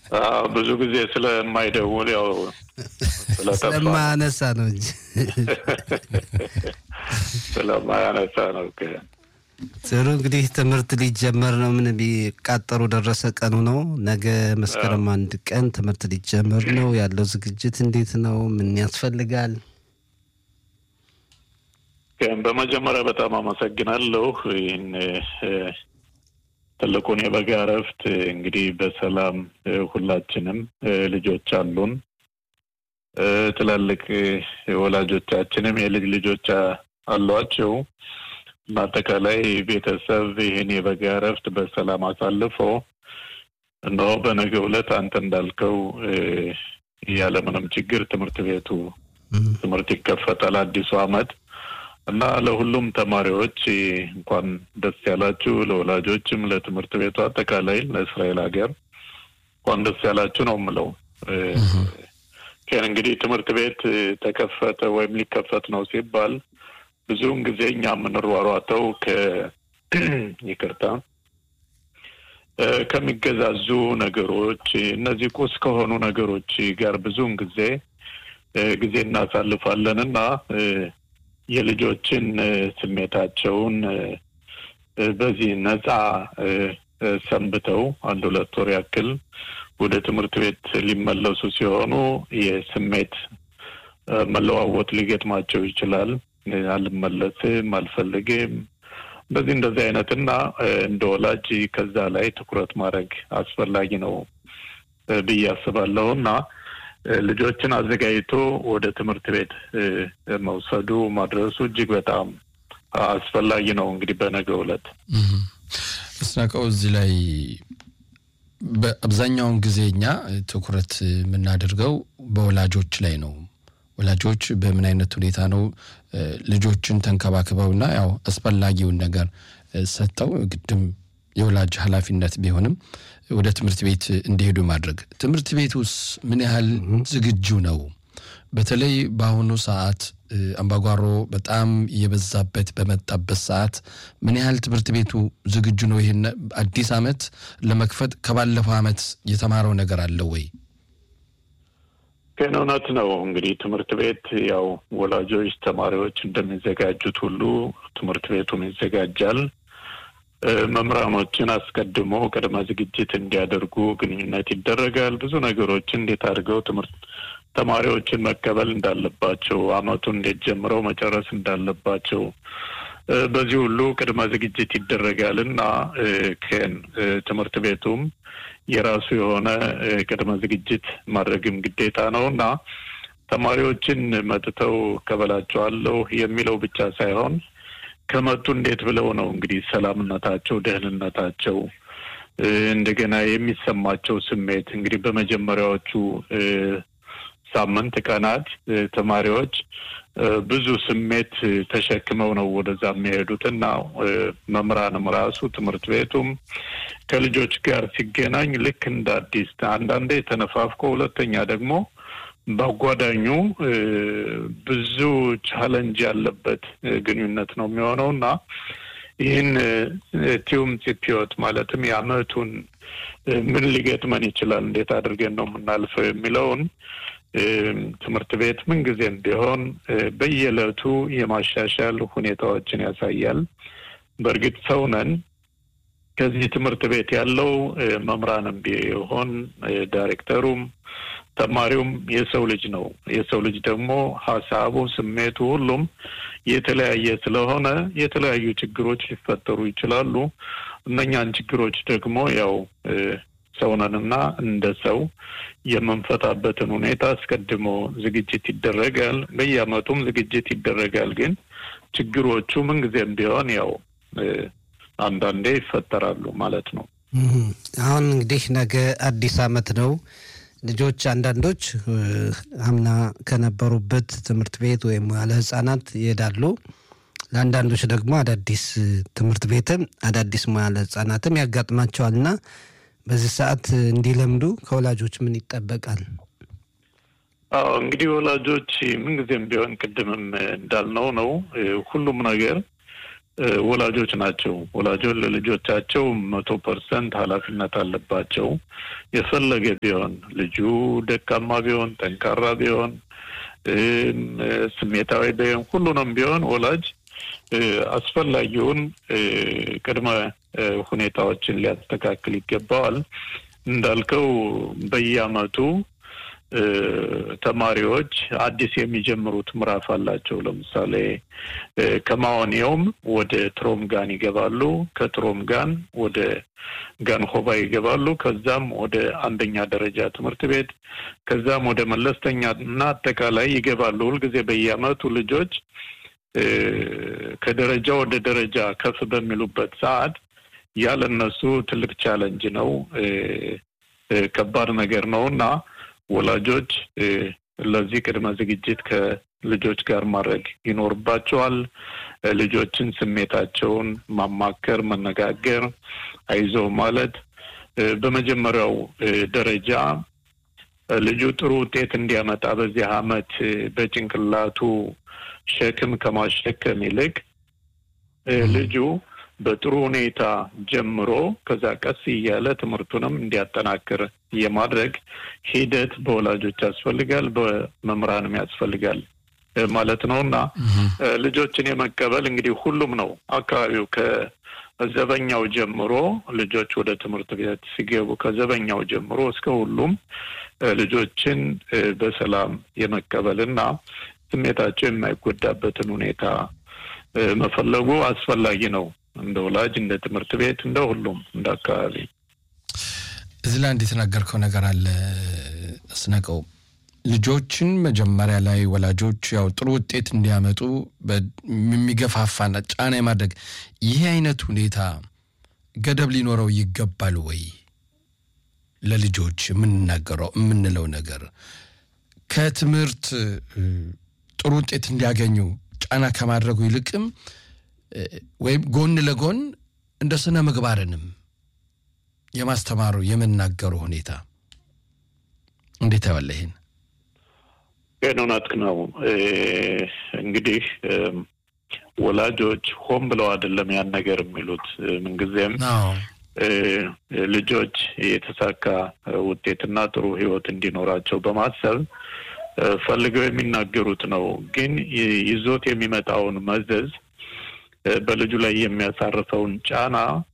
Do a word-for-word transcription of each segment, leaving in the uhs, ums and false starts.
ብዙ ጊዜ ስለማይደውል ያው ስለማያነሳ ነው እንጂ ስለማያነሳ ነው። ጥሩ እንግዲህ ትምህርት ሊጀመር ነው። ምን ቢቃጠሩ ደረሰ ቀኑ ነው። ነገ መስከረም አንድ ቀን ትምህርት ሊጀመር ነው። ያለው ዝግጅት እንዴት ነው? ምን ያስፈልጋል? በመጀመሪያ በጣም አመሰግናለሁ። ይህን ትልቁን የበጋ እረፍት እንግዲህ በሰላም ሁላችንም ልጆች አሉን፣ ትላልቅ ወላጆቻችንም የልጅ ልጆች አሏቸው። በአጠቃላይ ቤተሰብ ይህን የበጋ እረፍት በሰላም አሳልፎ ነው በነገው ዕለት አንተ እንዳልከው ያለምንም ችግር ትምህርት ቤቱ ትምህርት ይከፈታል አዲሱ አመት እና ለሁሉም ተማሪዎች እንኳን ደስ ያላችሁ፣ ለወላጆችም ለትምህርት ቤቱ አጠቃላይ ለእስራኤል ሀገር እንኳን ደስ ያላችሁ ነው የምለው። እንግዲህ ትምህርት ቤት ተከፈተ ወይም ሊከፈት ነው ሲባል ብዙውን ጊዜ እኛ የምንሯሯጠው ከ ይቅርታ ከሚገዛዙ ነገሮች እነዚህ ቁስ ከሆኑ ነገሮች ጋር ብዙውን ጊዜ ጊዜ እናሳልፋለንና የልጆችን ስሜታቸውን በዚህ ነፃ ሰንብተው አንድ ሁለት ወር ያክል ወደ ትምህርት ቤት ሊመለሱ ሲሆኑ የስሜት መለዋወጥ ሊገጥማቸው ይችላል። አልመለስም፣ አልፈልግም በዚህ እንደዚህ አይነትና እንደ ወላጅ ከዛ ላይ ትኩረት ማድረግ አስፈላጊ ነው ብዬ አስባለሁና ልጆችን አዘጋጅቶ ወደ ትምህርት ቤት መውሰዱ ማድረሱ እጅግ በጣም አስፈላጊ ነው። እንግዲህ በነገው ዕለት እስናቀው እዚህ ላይ በአብዛኛው ጊዜኛ ትኩረት የምናደርገው በወላጆች ላይ ነው። ወላጆች በምን አይነት ሁኔታ ነው ልጆችን ተንከባክበውና ያው አስፈላጊውን ነገር ሰጥተው ግድም የወላጅ ኃላፊነት ቢሆንም ወደ ትምህርት ቤት እንዲሄዱ ማድረግ። ትምህርት ቤቱስ ምን ያህል ዝግጁ ነው? በተለይ በአሁኑ ሰዓት አምባጓሮ በጣም የበዛበት በመጣበት ሰዓት ምን ያህል ትምህርት ቤቱ ዝግጁ ነው? ይሄን አዲስ አመት ለመክፈት ከባለፈው አመት የተማረው ነገር አለ ወይ? ከነውነት ነው እንግዲህ ትምህርት ቤት ያው ወላጆች ተማሪዎች እንደሚዘጋጁት ሁሉ ትምህርት ቤቱም ይዘጋጃል። መምራኖችን አስቀድሞ ቅድመ ዝግጅት እንዲያደርጉ ግንኙነት ይደረጋል። ብዙ ነገሮችን እንዴት አድርገው ትምህርት ተማሪዎችን መቀበል እንዳለባቸው፣ አመቱን እንዴት ጀምረው መጨረስ እንዳለባቸው በዚህ ሁሉ ቅድመ ዝግጅት ይደረጋልና ከን ትምህርት ቤቱም የራሱ የሆነ ቅድመ ዝግጅት ማድረግም ግዴታ ነውና ተማሪዎችን መጥተው ከበላቸዋለሁ የሚለው ብቻ ሳይሆን ከመጡ እንዴት ብለው ነው እንግዲህ ሰላምነታቸው፣ ደህንነታቸው እንደገና የሚሰማቸው ስሜት እንግዲህ በመጀመሪያዎቹ ሳምንት ቀናት ተማሪዎች ብዙ ስሜት ተሸክመው ነው ወደዛ የሚሄዱትና መምራንም ራሱ ትምህርት ቤቱም ከልጆች ጋር ሲገናኝ ልክ እንደ አዲስ አንዳንዴ ተነፋፍቆ ሁለተኛ ደግሞ በጓዳኙ ብዙ ቻሌንጅ ያለበት ግንኙነት ነው የሚሆነውና ይህን ቲዩም ፂፒዮት ማለትም ያመቱን ምን ሊገጥመን ይችላል፣ እንዴት አድርገን ነው የምናልፈው የሚለውን ትምህርት ቤት ምን ጊዜም ቢሆን በየለቱ የማሻሻል ሁኔታዎችን ያሳያል። በእርግጥ ሰው ነን። ከዚህ ትምህርት ቤት ያለው መምራንም ቢሆን ዳይሬክተሩም ተማሪውም የሰው ልጅ ነው። የሰው ልጅ ደግሞ ሐሳቡ፣ ስሜቱ ሁሉም የተለያየ ስለሆነ የተለያዩ ችግሮች ሊፈጠሩ ይችላሉ። እነኛን ችግሮች ደግሞ ያው ሰውነንና እንደ ሰው የምንፈታበትን ሁኔታ አስቀድሞ ዝግጅት ይደረጋል። በየአመቱም ዝግጅት ይደረጋል። ግን ችግሮቹ ምን ጊዜም ቢሆን ያው አንዳንዴ ይፈጠራሉ ማለት ነው። አሁን እንግዲህ ነገ አዲስ አመት ነው። ልጆች አንዳንዶች አምና ከነበሩበት ትምህርት ቤት ወይም ያለ ህፃናት ይሄዳሉ። ለአንዳንዶች ደግሞ አዳዲስ ትምህርት ቤትም አዳዲስ ያለ ህፃናትም ያጋጥማቸዋልና በዚህ ሰዓት እንዲለምዱ ከወላጆች ምን ይጠበቃል? አዎ እንግዲህ ወላጆች ምን ጊዜም ቢሆን ቅድምም እንዳልነው ነው ሁሉም ነገር ወላጆች ናቸው። ወላጆች ለልጆቻቸው መቶ ፐርሰንት ኃላፊነት አለባቸው። የፈለገ ቢሆን ልጁ ደካማ ቢሆን ጠንካራ ቢሆን ስሜታዊ ቢሆን ሁሉንም ቢሆን ወላጅ አስፈላጊውን ቅድመ ሁኔታዎችን ሊያስተካክል ይገባዋል። እንዳልከው በየአመቱ ተማሪዎች አዲስ የሚጀምሩት ምዕራፍ አላቸው። ለምሳሌ ከማወኔውም ወደ ትሮምጋን ይገባሉ፣ ከትሮምጋን ወደ ጋንሆባ ይገባሉ፣ ከዛም ወደ አንደኛ ደረጃ ትምህርት ቤት፣ ከዛም ወደ መለስተኛ እና አጠቃላይ ይገባሉ። ሁልጊዜ በየአመቱ ልጆች ከደረጃ ወደ ደረጃ ከፍ በሚሉበት ሰዓት ያለነሱ ትልቅ ቻሌንጅ ነው፣ ከባድ ነገር ነውና ወላጆች ለዚህ ቅድመ ዝግጅት ከልጆች ጋር ማድረግ ይኖርባቸዋል። ልጆችን ስሜታቸውን ማማከር፣ መነጋገር፣ አይዞ ማለት በመጀመሪያው ደረጃ ልጁ ጥሩ ውጤት እንዲያመጣ በዚህ አመት በጭንቅላቱ ሸክም ከማሸከም ይልቅ ልጁ በጥሩ ሁኔታ ጀምሮ ከዛ ቀስ እያለ ትምህርቱንም እንዲያጠናክር የማድረግ ሂደት በወላጆች ያስፈልጋል፣ በመምህራንም ያስፈልጋል ማለት ነውና ልጆችን የመቀበል እንግዲህ ሁሉም ነው። አካባቢው ከዘበኛው ጀምሮ ልጆች ወደ ትምህርት ቤት ሲገቡ ከዘበኛው ጀምሮ እስከ ሁሉም ልጆችን በሰላም የመቀበልና ስሜታቸው የማይጎዳበትን ሁኔታ መፈለጉ አስፈላጊ ነው። እንደ ወላጅ እንደ ትምህርት ቤት እንደ ሁሉም እንደ አካባቢ። እዚህ ላይ እንደተናገርከው ነገር አለ አስነቀው ልጆችን መጀመሪያ ላይ ወላጆች ያው ጥሩ ውጤት እንዲያመጡ በሚገፋፋና ጫና የማድረግ ይሄ አይነት ሁኔታ ገደብ ሊኖረው ይገባል ወይ? ለልጆች የምንናገረው የምንለው ነገር ከትምህርት ጥሩ ውጤት እንዲያገኙ ጫና ከማድረጉ ይልቅም ወይም ጎን ለጎን እንደ ስነ ምግባርንም የማስተማሩ የመናገሩ ሁኔታ እንዴት ያወለህን ገኖናት ነው። እንግዲህ ወላጆች ሆም ብለው አይደለም ያን ነገር የሚሉት። ምንጊዜም ልጆች የተሳካ ውጤትና ጥሩ ህይወት እንዲኖራቸው በማሰብ ፈልገው የሚናገሩት ነው። ግን ይዞት የሚመጣውን መዘዝ በልጁ ላይ የሚያሳርፈውን ጫና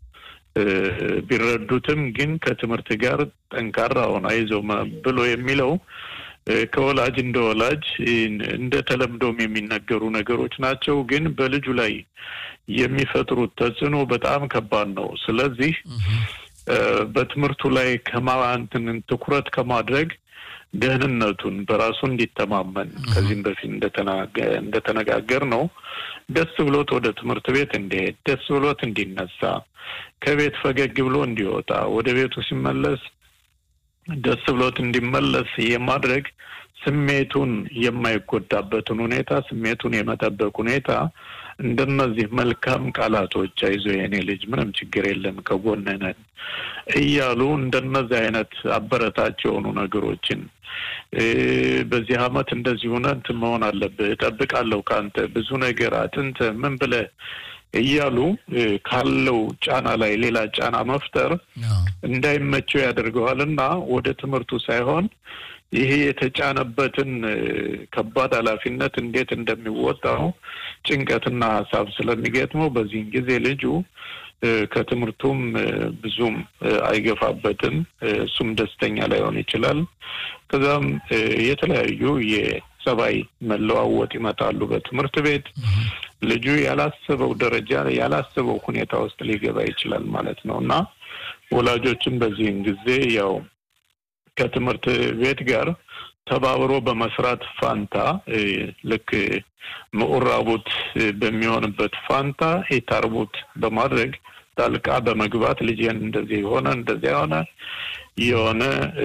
ቢረዱትም ግን ከትምህርት ጋር ጠንካራ ሆነ አይዞ ብሎ የሚለው ከወላጅ እንደ ወላጅ እንደ ተለምዶም የሚነገሩ ነገሮች ናቸው። ግን በልጁ ላይ የሚፈጥሩት ተጽዕኖ በጣም ከባድ ነው። ስለዚህ በትምህርቱ ላይ ከማንተን ትኩረት ከማድረግ ደህንነቱን በራሱ እንዲተማመን ከዚህም በፊት እንደተነጋገር ነው ደስ ብሎት ወደ ትምህርት ቤት እንዲሄድ ደስ ብሎት እንዲነሳ ከቤት ፈገግ ብሎ እንዲወጣ ወደ ቤቱ ሲመለስ ደስ ብሎት እንዲመለስ የማድረግ ስሜቱን የማይጎዳበትን ሁኔታ ስሜቱን የመጠበቅ ሁኔታ እንደነዚህ መልካም ቃላቶች አይዞ የኔ ልጅ ምንም ችግር የለም ከጎንህ ነን እያሉ እንደነዚህ አይነት አበረታች የሆኑ ነገሮችን በዚህ አመት እንደዚህ ሆነን መሆን አለበት እጠብቃለሁ ካንተ ብዙ ነገር አጥንተ ምን ብለህ እያሉ ካለው ጫና ላይ ሌላ ጫና መፍጠር እንዳይመቸው ያደርገዋልና ወደ ትምህርቱ ሳይሆን ይሄ የተጫነበትን ከባድ ኃላፊነት እንዴት እንደሚወጣው ጭንቀትና ሐሳብ ስለሚገጥመው በዚህ ጊዜ ልጁ ከትምህርቱም ብዙም አይገፋበትም እሱም ደስተኛ ላይሆን ይችላል። ከዛም የተለያዩ የጸባይ መለዋወጥ ይመጣሉ በትምህርት ቤት ልጁ ያላሰበው ደረጃ ያላሰበው ሁኔታ ውስጥ ሊገባ ይችላል ማለት ነውና ወላጆችም በዚህ ጊዜ ያው ከትምህርት ቤት ጋር ተባብሮ በመስራት ፋንታ ልክ ምኡራቡት በሚሆንበት ፋንታ ኢታርቡት በማድረግ ጣልቃ በመግባት ልጅን እንደዚህ ሆነ እንደዚህ ሆነ የሆነ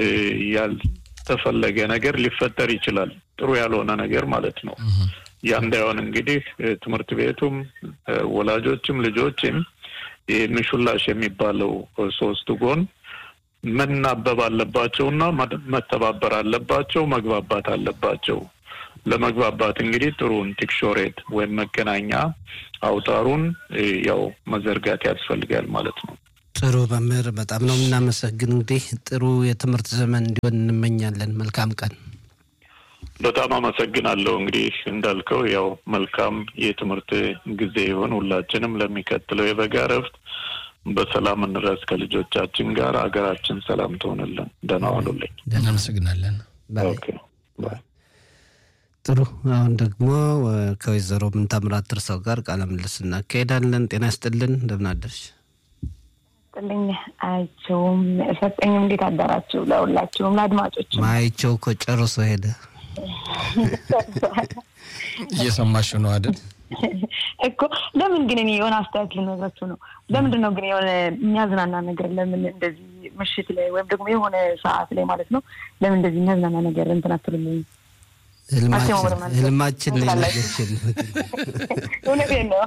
ያልተፈለገ ነገር ሊፈጠር ይችላል ጥሩ ያልሆነ ነገር ማለት ነው። ያ እንዳይሆን እንግዲህ ትምህርት ቤቱም ወላጆችም ልጆችም ምሹላሽ የሚባለው ሶስት ጎን መናበብ አለባቸውና መተባበር አለባቸው መግባባት አለባቸው። ለመግባባት እንግዲህ ጥሩን ቲክሾሬት ወይም መገናኛ አውታሩን ያው መዘርጋት ያስፈልጋል ማለት ነው። ጥሩ መምህር በጣም ነው እናመሰግን። እንግዲህ ጥሩ የትምህርት ዘመን እንዲሆን እንመኛለን። መልካም ቀን። በጣም አመሰግናለሁ። እንግዲህ እንዳልከው ያው መልካም የትምህርት ጊዜ ይሁን። ሁላችንም ለሚከተለው የበጋ እረፍት በሰላም እንረስ ከልጆቻችን ጋር አገራችን ሰላም ትሆንልን። ደህና ዋሉልኝ። እናመሰግናለን። ኦኬ ባይ። ጥሩ አሁን ደግሞ ከወይዘሮ ምንታምራት ትርሳው ጋር ቃለ ምልልስ እናካሄዳለን። ጤና ይስጥልን። እንደምን አደርሽ? ጥልኝ አይቸውም ሰጠኝም እንዴት አደራችሁ? ለሁላችሁም ለአድማጮች ማይቸው እኮ ጨርሶ ሄደ። እየሰማሽ ነው አይደል? እኮ ለምን ግን እኔ የሆነ አስተያየት ልነግራችሁ ነው። ለምንድን ነው ግን የሆነ የሚያዝናና ነገር ለምን እንደዚህ ምሽት ላይ ወይም ደግሞ የሆነ ሰዓት ላይ ማለት ነው ለምን እንደዚህ የሚያዝናና ነገር እንትን አትሉልኝ? ህልማችን ላይ ነገርችን እውነቴን ነው።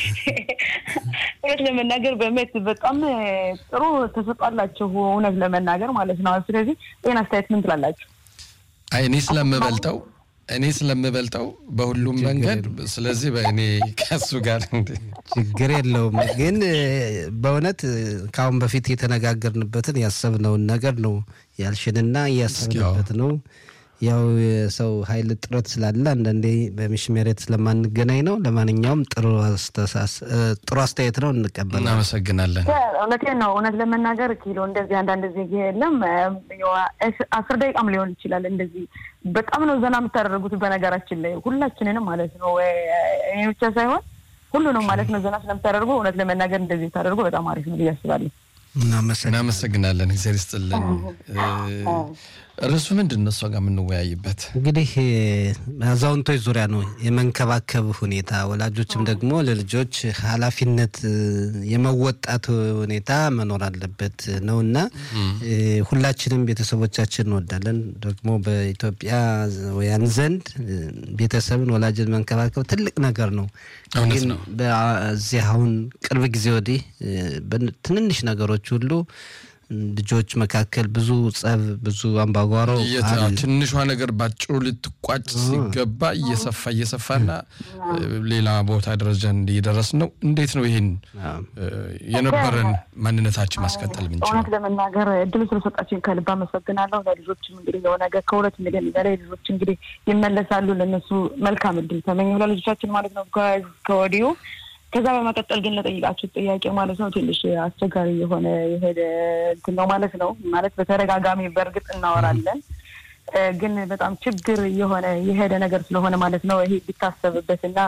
እውነት ለመናገር በእውነት በጣም ጥሩ ተሰጣላችሁ እውነት ለመናገር ማለት ነው። ስለዚህ ይሄን አስተያየት ምን ትላላችሁ? አይ እኔ ስለምበልጠው እኔ ስለምበልጠው በሁሉም መንገድ ስለዚህ በእኔ ከሱ ጋር ችግር የለውም። ግን በእውነት ካሁን በፊት የተነጋገርንበትን ያሰብነውን ነገር ነው ያልሽንና ያሰብንበት ነው። ያው ሰው ኃይል ጥረት ስላለ አንዳንዴ በሚሽመሬት ስለማንገናኝ ነው። ለማንኛውም ጥሩ አስተሳሰ ጥሩ አስተያየት ነው እንቀበላለን። እናመሰግናለን። እውነቴን ነው። እውነት ለመናገር ኪሎ እንደዚህ አንዳንድ ጊዜ የለም ያው አስር ደቂቃም ሊሆን ይችላል እንደዚህ በጣም ነው ዘና የምታደርጉት በነገራችን ላይ ሁላችንንም ማለት ነው። እኔ ብቻ ሳይሆን ሁሉንም ማለት ነው ዘና ስለምታደርጉ እውነት ለመናገር እንደዚህ ታደርጉ በጣም አሪፍ ነው ያስባለሁ። እናመሰግናለን። እግዚአብሔር ይስጥልን። ርዕሱ ምንድን ነው? እሷ ጋር የምንወያይበት እንግዲህ አዛውንቶች ዙሪያ ነው። የመንከባከብ ሁኔታ ወላጆችም ደግሞ ለልጆች ኃላፊነት የመወጣት ሁኔታ መኖር አለበት ነውና ሁላችንም ቤተሰቦቻችን እንወዳለን። ደግሞ በኢትዮጵያውያን ዘንድ ቤተሰብን ወላጅን መንከባከብ ትልቅ ነገር ነው። ግን በዚህ አሁን ቅርብ ጊዜ ወዲህ በትንንሽ ነገሮች ሁሉ ልጆች መካከል ብዙ ጸብ ብዙ አምባጓሮ አለ። ትንሿ ነገር ባጭሩ ልትቋጭ ሲገባ እየሰፋ እየሰፋና ሌላ ቦታ ደረጃ እንዲደርስ ነው። እንዴት ነው ይሄን የነበረን ማንነታችን ማስቀጠል ምንጭ? እውነት ለመናገር እድል ስለሰጣችሁኝ ከልብ አመሰግናለሁ። ለልጆችም እንግዲህ የሆነ ነገር ከሁለት ሚሊዮን በላይ ልጆች እንግዲህ ይመለሳሉ። ለነሱ መልካም እድል ተመኘሁ ለልጆቻችን ማለት ነው ከወዲሁ። ከዛ በመቀጠል ግን ለጠይቃችሁ ጥያቄ ማለት ነው ትንሽ አስቸጋሪ የሆነ የሄደ እንትን ነው ማለት ነው። ማለት በተረጋጋሚ በርግጥ እናወራለን ግን በጣም ችግር የሆነ የሄደ ነገር ስለሆነ ማለት ነው ይሄ ቢታሰብበትና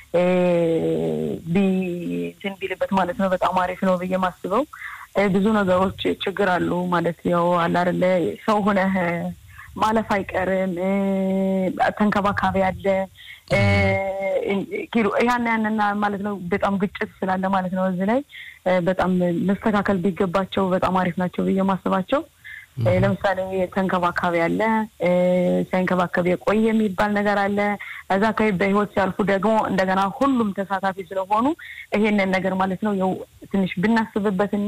ቢዝን ቢልበት ማለት ነው በጣም አሪፍ ነው ብዬ ማስበው። ብዙ ነገሮች ችግር አሉ ማለት ያው አለ አይደለ ሰው ሆነ ማለፍ አይቀርም። ተንከባካቢ አለ ኪሎ ያን ያንና ማለት ነው በጣም ግጭት ስላለ ማለት ነው እዚህ ላይ በጣም መስተካከል ቢገባቸው በጣም አሪፍ ናቸው ብዬ ማስባቸው። ለምሳሌ ተንከባካቢ አለ ሳይንከባከብ የቆየ የሚባል ነገር አለ። እዛ ከይ በህይወት ሲያልፉ ደግሞ እንደገና ሁሉም ተሳታፊ ስለሆኑ ይሄንን ነገር ማለት ነው ያው ትንሽ ብናስብበትና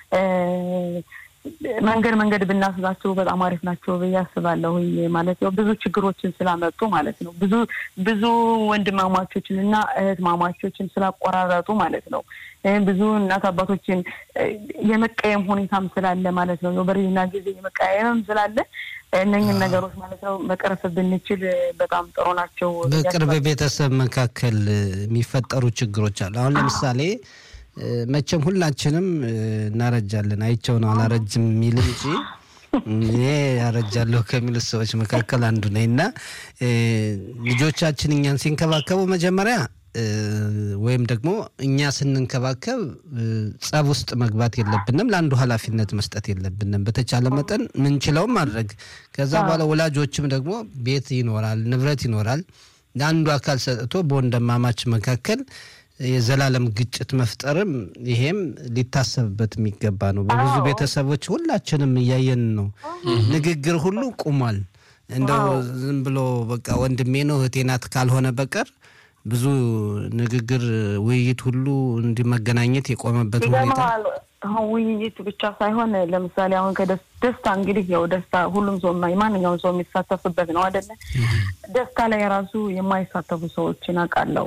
መንገድ መንገድ ብናስባቸው በጣም አሪፍ ናቸው በያስባለሁ ማለት ነው። ብዙ ችግሮችን ስላመጡ ማለት ነው ብዙ ብዙ ወንድማማቾችንና እህት ማማቾችን ስላቆራረጡ ማለት ነው ብዙ እናት አባቶችን የመቀየም ሁኔታም ስላለ ማለት ነው በሪና ጊዜ የመቀየምም ስላለ እነኚህን ነገሮች ማለት ነው መቀረፍ ብንችል በጣም ጥሩ ናቸው። በቅርብ ቤተሰብ መካከል የሚፈጠሩ ችግሮች አሉ። አሁን ለምሳሌ መቼም ሁላችንም እናረጃለን አይቸው ነው አላረጅም ሚል እንጂ እኔ ያረጃለሁ ከሚሉ ሰዎች መካከል አንዱ ነኝና ልጆቻችን እኛን ሲንከባከቡ መጀመሪያ ወይም ደግሞ እኛ ስንንከባከብ ጸብ ውስጥ መግባት የለብንም። ለአንዱ ኃላፊነት መስጠት የለብንም። በተቻለ መጠን ምንችለው ማድረግ ከዛ በኋላ ወላጆችም ደግሞ ቤት ይኖራል ንብረት ይኖራል ለአንዱ አካል ሰጥቶ በወንድማማች መካከል የዘላለም ግጭት መፍጠርም ይሄም ሊታሰብበት የሚገባ ነው። በብዙ ቤተሰቦች ሁላችንም ያየን ነው። ንግግር ሁሉ ቆሟል። እንደው ዝም ብሎ በቃ ወንድሜ ነው እህቴ ናት ካልሆነ በቀር ብዙ ንግግር ውይይት ሁሉ እንዲመገናኘት የቆመበት ሁኔታ አሁን ውይይት ብቻ ሳይሆን ለምሳሌ አሁን ከደስታ እንግዲህ ያው ደስታ ሁሉም ሰው ማንኛውም ሰው የሚሳተፍበት ነው አይደለ? ደስታ ላይ ራሱ የማይሳተፉ ሰዎችን አውቃለሁ።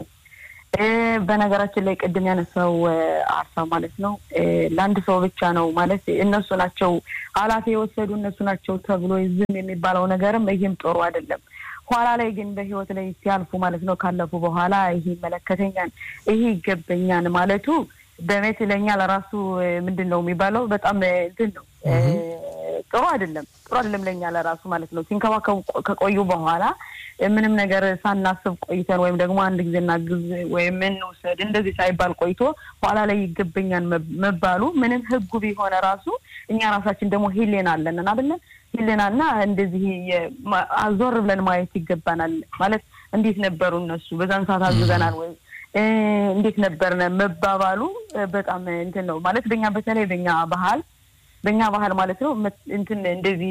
በነገራችን ላይ ቅድም ያነሳው ሀሳብ ማለት ነው ለአንድ ሰው ብቻ ነው ማለት እነሱ ናቸው ኃላፊ የወሰዱ እነሱ ናቸው ተብሎ ዝም የሚባለው ነገርም ይሄም ጥሩ አይደለም። ኋላ ላይ ግን በህይወት ላይ ሲያልፉ ማለት ነው ካለፉ በኋላ ይሄ መለከተኛን ይሄ ይገበኛል ማለቱ በመት ለኛ ለራሱ ምንድነው የሚባለው በጣም እንትን ነው ጥሩ አይደለም ጥሩ አይደለም ለኛ ለራሱ ማለት ነው። ሲንከባከቡ ከቆዩ በኋላ ምንም ነገር ሳናስብ ቆይተን ወይም ደግሞ አንድ ጊዜ እናግዝ ወይም ምን ወሰድ እንደዚህ ሳይባል ቆይቶ ኋላ ላይ ይገበኛል መባሉ ምንም ህጉ ቢሆን ራሱ እኛ ራሳችን ደግሞ ሂሌና አለን አይደል? ሂሌናና እንደዚህ አዞር ብለን ማየት ይገባናል ማለት እንዴት ነበሩ እነሱ በዛን ሰዓት አዝገናል ወይ እንዴት ነበርነ መባባሉ በጣም እንትን ነው ማለት በእኛ በተለይ በእኛ ባህል በእኛ ባህል ማለት ነው እንትን እንደዚህ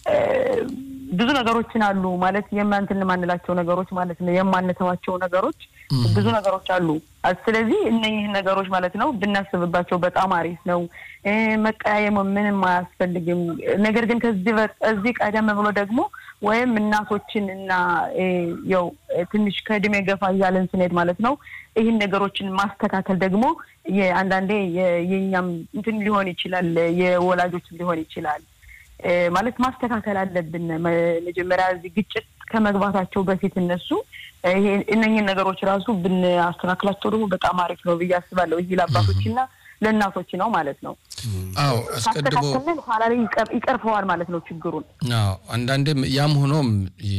ብዙ ነገሮችን አሉ ማለት የማንትን ማንላቸው ነገሮች ማለት ነው የማንተዋቸው ነገሮች ብዙ ነገሮች አሉ። ስለዚህ እነዚህ ነገሮች ማለት ነው ብናስብባቸው በጣም አሪፍ ነው። መቀያየም ምንም አያስፈልግም። ነገር ግን ከዚህ እዚህ ቀደም ብሎ ደግሞ ወይም እናቶችን እና ያው ትንሽ ከድሜ ገፋ ያለን ስንሄድ ማለት ነው ይሄን ነገሮችን ማስተካከል ደግሞ የአንዳንዴ የኛም እንትን ሊሆን ይችላል የወላጆች ሊሆን ይችላል ማለት ማስተካከል አለብን። መጀመሪያ እዚህ ግጭት ከመግባታቸው በፊት እነሱ ይሄ እነኚህን ነገሮች ራሱ ብናስተካክላቸው ደግሞ በጣም አሪፍ ነው ብዬ አስባለሁ። ይሄ ለአባቶችና ለእናቶች ነው ማለት ነው። አዎ አስቀድሞ ኋላ ላይ ይቀርፈዋል ማለት ነው ችግሩን። አዎ አንዳንዴም ያም ሆኖም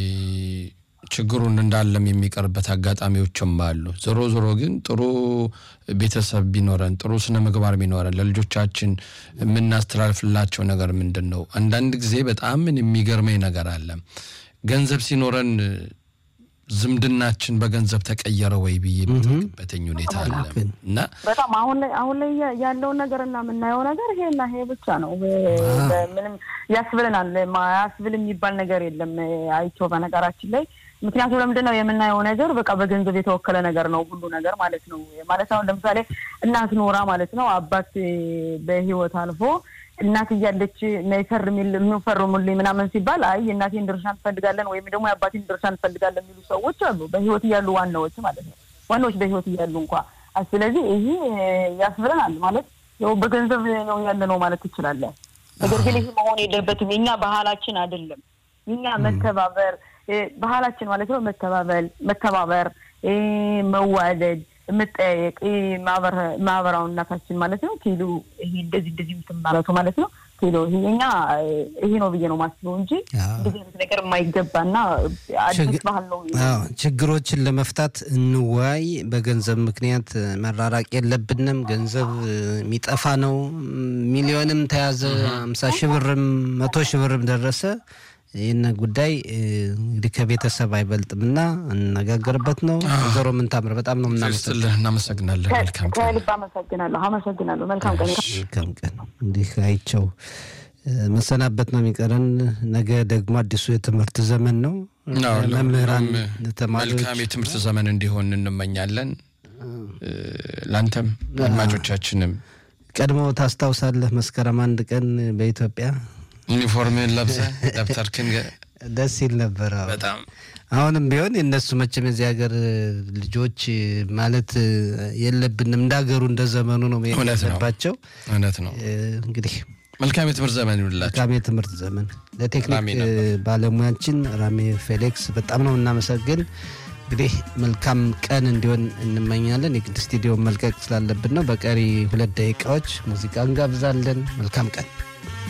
ችግሩን እንዳለም የሚቀርበት አጋጣሚዎችም አሉ። ዞሮ ዞሮ ግን ጥሩ ቤተሰብ ቢኖረን ጥሩ ስነ ምግባር ቢኖረን ለልጆቻችን የምናስተላልፍላቸው ነገር ምንድነው? አንዳንድ ጊዜ በጣም ምን የሚገርመኝ ነገር አለ ገንዘብ ሲኖረን ዝምድናችን በገንዘብ ተቀየረ ወይ ብዬ በተኝ ሁኔታ አለ እና በጣም አሁን ላይ አሁን ላይ ያለው ነገርና ምናየው ነገር ይሄና ይሄ ብቻ ነው። ምንም ያስብለናል ማያስብል የሚባል ነገር የለም አይቶ በነገራችን ላይ ምክንያቱም ለምንድነው የምናየው ነገር በቃ በገንዘብ የተወከለ ነገር ነው ሁሉ ነገር ማለት ነው። ማለት አሁን ለምሳሌ እናት ኖራ ማለት ነው አባት በህይወት አልፎ እናት ያለች ነይፈርሚል ምንፈርሙልኝ ምናምን ሲባል አይ እናቴን ድርሻ እንፈልጋለን ወይም ደግሞ አባቴን ድርሻ እንፈልጋለን የሚሉ ሰዎች አሉ በህይወት ያሉ ዋናዎች ማለት ነው ዋናዎች በህይወት ያሉ እንኳን። ስለዚህ ይሄ ያስብለናል ማለት ያው በገንዘብ ነው ያለነው ማለት ይችላል። ነገር ግን ይሄ መሆን የለበትም። የኛ ባህላችን አይደለም። የኛ መተባበር ባህላችን ማለት ነው መተባበር መተባበር መዋደድ መጠየቅ ማበር ማበራውናታችን ማለት ነው ኪሎ ይሄ እንደዚህ እንደዚህ ምትማራቱ ማለት ነው ኪሎ ይሄኛ ይሄ ነው ብዬ ነው ማስበው እንጂ እንደዚህ ነገር የማይገባና አዲስ ባህል ነው። አዎ ችግሮችን ለመፍታት እንዋይ። በገንዘብ ምክንያት መራራቅ የለብንም። ገንዘብ የሚጠፋ ነው። ሚሊዮንም ተያዘ ሃምሳ ሺህ ብርም መቶ ሺህ ብርም ደረሰ ይሄን ጉዳይ እንግዲህ ከቤተሰብ አይበልጥምና እንነጋገርበት ነው። ዘሮ ምን ታምር በጣም ነው እናመሰግናለን እናመሰግናለን። መልካም ቀን ከልብ አመሰግናለሁ። አመሰግናለሁ። መልካም ቀን መልካም ቀን። እንዲህ አይቸው መሰናበት ነው የሚቀረን። ነገ ደግሞ አዲሱ የትምህርት ዘመን ነው። መምህራን ተማሪዎች መልካም የትምህርት ዘመን እንዲሆን እንመኛለን። ላንተም አድማጮቻችንም ቀድሞ ታስታውሳለህ መስከረም አንድ ቀን በኢትዮጵያ ዩኒፎርምን ለብሰን ደብተርክን ደስ ይል ነበር በጣም። አሁንም ቢሆን የነሱ መቼም እዚህ ሀገር ልጆች ማለት የለብንም እንዳገሩ እንደዘመኑ ነው የሚያስባቸው። እውነት ነው። እንግዲህ መልካም የትምህርት ዘመን ይሁንላችሁ። መልካም የትምህርት ዘመን። ለቴክኒክ ባለሙያችን ራሜ ፌሊክስ በጣም ነው እናመሰግን። እንግዲህ መልካም ቀን እንዲሆን እንመኛለን። የግድ ስቱዲዮ መልቀቅ ስላለብን ነው። በቀሪ ሁለት ደቂቃዎች ሙዚቃ እንጋብዛለን። መልካም ቀን።